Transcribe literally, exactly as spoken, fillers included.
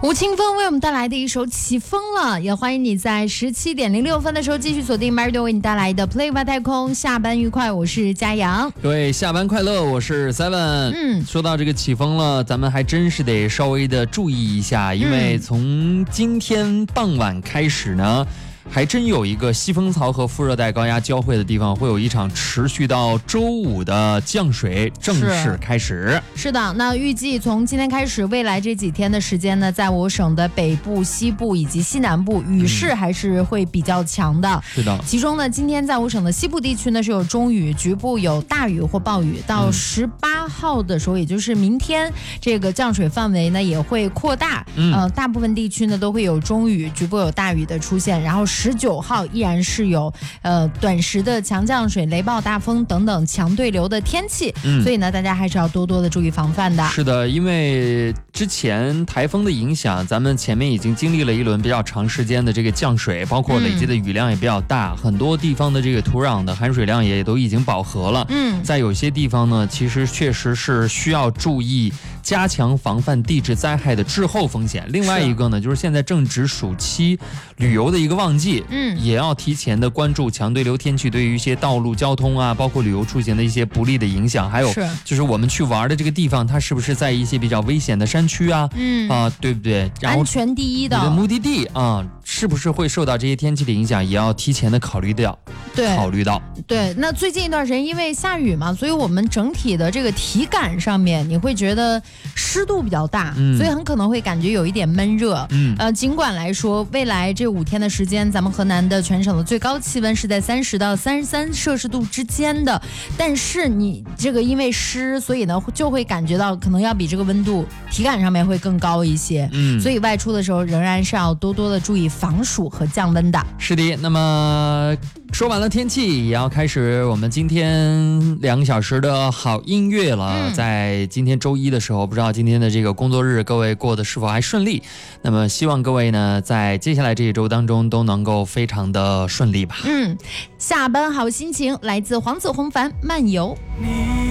吴青峰为我们带来的一首《起风了》，也欢迎你在十七点零六分的时候继续锁定 Marido 为你带来的 Play 外太空。下班愉快，我是嘉阳。 各位下班快乐，我是 Seven。嗯，说到这个起风了，咱们还真是得稍微的注意一下，因为从今天傍晚开始呢。还真有一个西风槽和副热带高压交汇的地方，会有一场持续到周五的降水正式开始。 是, 是的，那预计从今天开始，未来这几天的时间呢，在我省的北部、西部以及西南部，雨势还是会比较强的。 是的， 其中呢，今天在我省的西部地区呢是有中雨，局部有大雨或暴雨。到十八号的时候，嗯、也就是明天，这个降水范围呢也会扩大。嗯，呃，大部分地区呢都会有中雨，局部有大雨的出现，然后十九号依然是有呃短时的强降水、雷暴大风等等强对流的天气，嗯、所以呢，大家还是要多多的注意防范的。 是的，因为之前台风的影响，咱们前面已经经历了一轮比较长时间的这个降水，包括累积的雨量也比较大，嗯、很多地方的这个土壤的含水量也都已经饱和了。嗯，在有些地方呢，其实确实是需要注意加强防范地质灾害的滞后风险。另外一个呢，就是现在正值暑期旅游的一个旺季。嗯，也要提前的关注强对流天气对于一些道路交通啊，包括旅游出行的一些不利的影响，还有就是我们去玩的这个地方，它是不是在一些比较危险的山区啊？嗯啊，对不对？然后安全第一的， 你的目的地啊，是不是会受到这些天气的影响，也要提前的考虑掉。 对， 考虑到。 对，那最近一段时间因为下雨嘛，所以我们整体的这个体感上面，你会觉得湿度比较大，嗯、所以很可能会感觉有一点闷热。嗯，呃，尽管来说，未来这五天的时间，咱们河南的全省的最高气温是在三十到三十三摄氏度之间的，但是你这个因为湿，所以呢就会感觉到可能要比这个温度体感上面会更高一些。嗯，所以外出的时候仍然是要多多的注意防暑和降温的。 是的，那么说完了天气，也要开始我们今天两个小时的好音乐了。嗯、在今天周一的时候，不知道今天的这个工作日各位过得是否还顺利？那么希望各位呢，在接下来这一周当中都能够非常的顺利吧。 嗯，下班好心情，来自黄子弘凡漫游。你